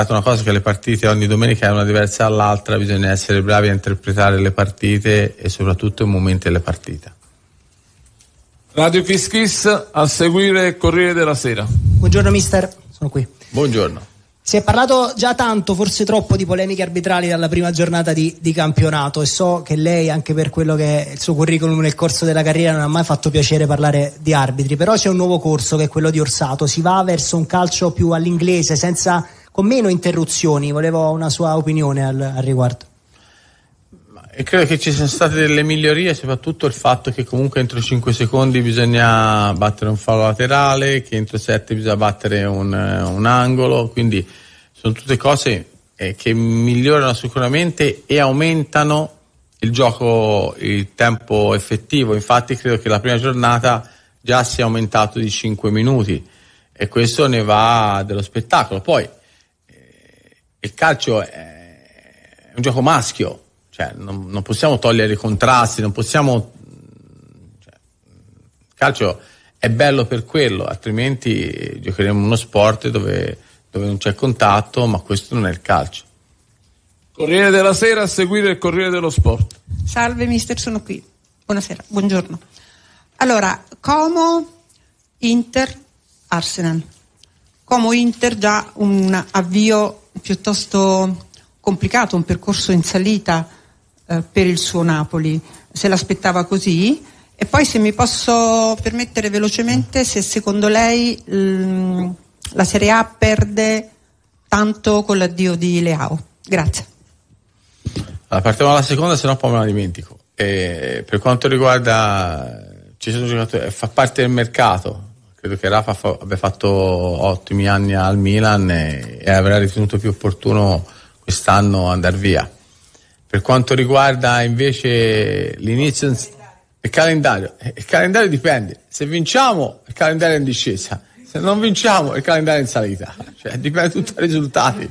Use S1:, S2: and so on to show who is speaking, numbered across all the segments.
S1: una cosa, che le partite ogni domenica è una diversa dall'altra, bisogna essere bravi a interpretare le partite e soprattutto i momenti delle partite.
S2: Radio Kiss Kiss, a seguire Corriere della Sera.
S3: Buongiorno mister, sono qui.
S1: Buongiorno.
S3: Si è parlato già tanto, forse troppo, di polemiche arbitrali dalla prima giornata di campionato, e so che lei, anche per quello che è il suo curriculum nel corso della carriera, non ha mai fatto piacere parlare di arbitri, però c'è un nuovo corso che è quello di Orsato, si va verso un calcio più all'inglese, con meno interruzioni. Volevo una sua opinione al riguardo.
S1: E credo che ci siano state delle migliorie, soprattutto il fatto che comunque entro 5 secondi bisogna battere un fallo laterale, che entro 7 bisogna battere un angolo, quindi sono tutte cose che migliorano sicuramente e aumentano il gioco, il tempo effettivo. Infatti credo che la prima giornata già sia aumentato di 5 minuti e questo ne va dello spettacolo. Poi il calcio è un gioco maschio. Cioè, non possiamo togliere i contrasti, il calcio è bello per quello, altrimenti giocheremo uno sport dove non c'è contatto, ma questo non è il calcio.
S2: Corriere della Sera, a seguire il Corriere dello Sport.
S4: Salve mister, sono qui. Buonasera, buongiorno. Allora, Como, Inter, Arsenal. Como Inter, già un avvio piuttosto complicato, un percorso in salita per il suo Napoli, se l'aspettava così. E poi, se mi posso permettere velocemente, se secondo lei la Serie A perde tanto con l'addio di Leao. Grazie.
S1: Allora, partiamo dalla seconda, se no poi me la dimentico. Per quanto riguarda, ci sono giocatori, fa parte del mercato. Credo che Rafa abbia fatto ottimi anni al Milan e avrà ritenuto più opportuno quest'anno andare via. Per quanto riguarda invece l'inizio, il calendario dipende. Se vinciamo, il calendario è in discesa. Se non vinciamo, il calendario è in salita. Cioè, dipende tutto dai risultati.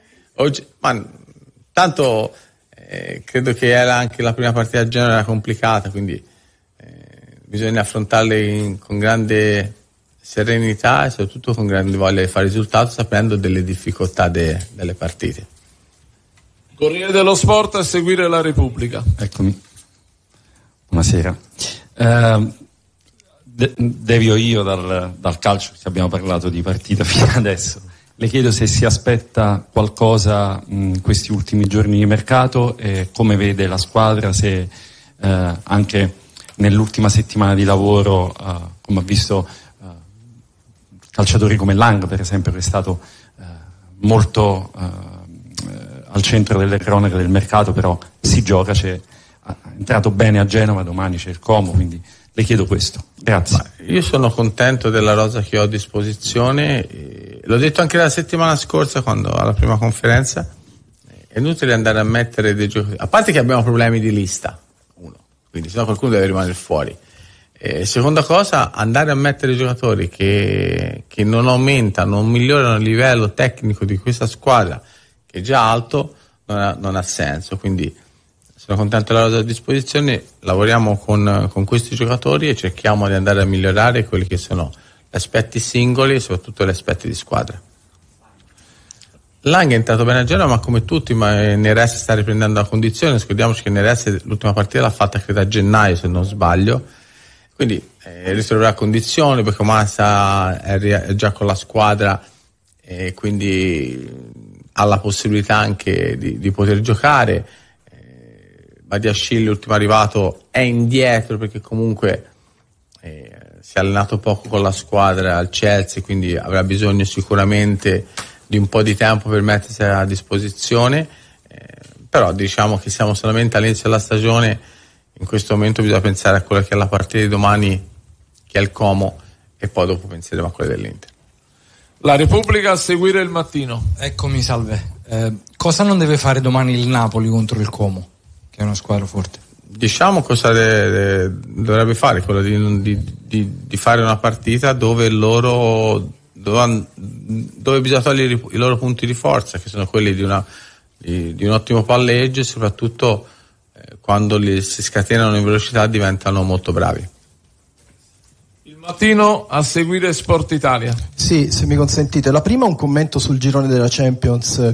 S1: Tanto credo che era anche la prima partita a Genova, era complicata, quindi bisogna affrontarle con grande serenità e soprattutto con grande voglia di fare risultato, sapendo delle difficoltà delle partite.
S2: Corriere dello Sport, a seguire La Repubblica.
S5: Eccomi. Buonasera. Devio io dal calcio, che abbiamo parlato di partita fino adesso. Le chiedo se si aspetta qualcosa in questi ultimi giorni di mercato e come vede la squadra, se anche nell'ultima settimana di lavoro, come ha visto calciatori come Lang, per esempio, che è stato molto al centro delle cronache del mercato, però si gioca, è entrato bene a Genova, domani c'è il Como, quindi le chiedo questo. Grazie.
S1: Io sono contento della rosa che ho a disposizione, l'ho detto anche la settimana scorsa quando alla prima conferenza, è inutile andare a mettere dei giocatori, a parte che abbiamo problemi di lista, quindi sennò qualcuno deve rimanere fuori. Seconda cosa, andare a mettere giocatori che non aumentano, non migliorano il livello tecnico di questa squadra, che è già alto, non ha senso. Quindi sono contento della rosa a disposizione, lavoriamo con questi giocatori e cerchiamo di andare a migliorare quelli che sono gli aspetti singoli e soprattutto gli aspetti di squadra. Lang è entrato bene a Genova, ma come tutti, ma Neres sta riprendendo la condizione. Scordiamoci che Neres l'ultima partita l'ha fatta credo a gennaio, se non sbaglio, quindi ritroverà condizioni, perché Massa è già con la squadra e quindi ha la possibilità anche di poter giocare. Badiashile, l'ultimo arrivato, è indietro perché comunque si è allenato poco con la squadra al Chelsea, quindi avrà bisogno sicuramente di un po' di tempo per mettersi a disposizione, però diciamo che siamo solamente all'inizio della stagione. In questo momento bisogna pensare a quella che è la partita di domani, che è il Como, e poi dopo penseremo a quella dell'Inter.
S2: La Repubblica, a seguire Il Mattino.
S6: Eccomi, salve. Cosa non deve fare domani il Napoli contro il Como, che è una squadra forte? Diciamo
S1: cosa dovrebbe fare, quello di fare una partita dove bisogna togliere i loro punti di forza, che sono quelli di un ottimo palleggio, e soprattutto quando si scatenano in velocità diventano molto bravi.
S2: Il Mattino, a seguire Sport Italia.
S7: Sì, se mi consentite. La prima, un commento sul girone della Champions